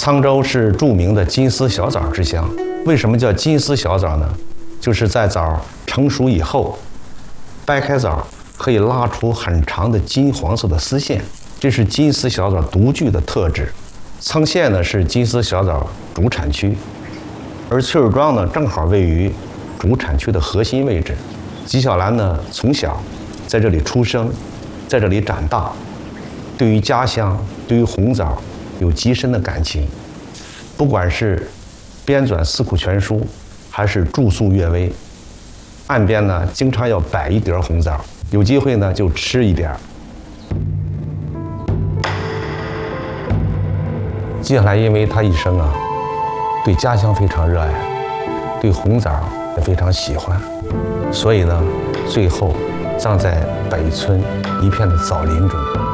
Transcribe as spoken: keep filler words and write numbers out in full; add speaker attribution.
Speaker 1: 沧州是著名的金丝小枣之乡。为什么叫金丝小枣呢？就是在枣成熟以后，掰开枣可以拉出很长的金黄色的丝线，这是金丝小枣独具的特质。沧县呢是金丝小枣主产区，而翠水庄呢正好位于主产区的核心位置。纪晓岚呢从小在这里出生，在这里长大，对于家乡，对于红枣有极深的感情。不管是编纂《四库全书》，还是著述阅微，岸边呢经常要摆一碟红枣，有机会呢就吃一点。纪晓岚因为他一生啊，对家乡非常热爱，对红枣也非常喜欢，所以呢，最后葬在北村一片的枣林中。